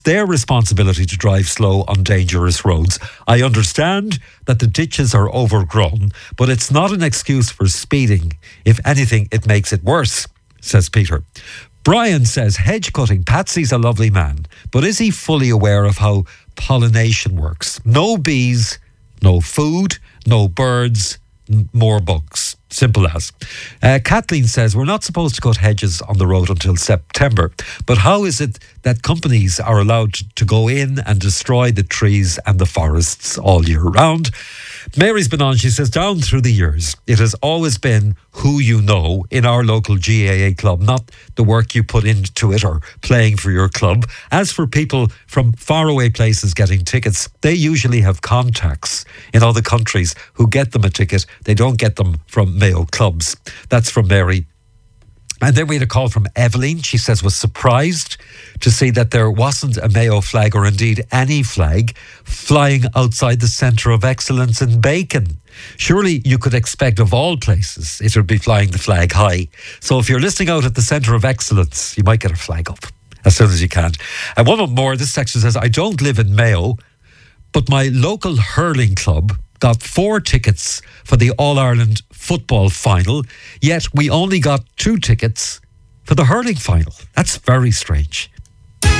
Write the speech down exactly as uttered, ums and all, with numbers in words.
their responsibility to drive slow on dangerous roads. I understand that the ditches are overgrown, but it's not an excuse for speeding. If anything, it makes it worse, says Peter. Brian says, hedge cutting. Patsy's a lovely man, but is he fully aware of how pollination works? No bees, no food, no birds, n- more bugs. Simple as. Uh, Kathleen says, we're not supposed to cut hedges on the road until September, but how is it that companies are allowed to go in and destroy the trees and the forests all year round? Mary's been on, she says, down through the years, it has always been who you know in our local G A A club, not the work you put into it or playing for your club. As for people from faraway places getting tickets, they usually have contacts in other countries who get them a ticket. They don't get them from Mayo clubs. That's from Mary. And then we had a call from Evelyn. She says, was surprised to see that there wasn't a Mayo flag, or indeed any flag, flying outside the Centre of Excellence in Bacon. Surely you could expect, of all places, it would be flying the flag high. So if you're listening out at the Centre of Excellence, you might get a flag up as soon as you can. And one more, this section says, I don't live in Mayo, but my local hurling club got four tickets for the All-Ireland football final, yet we only got two tickets for the hurling final. That's very strange.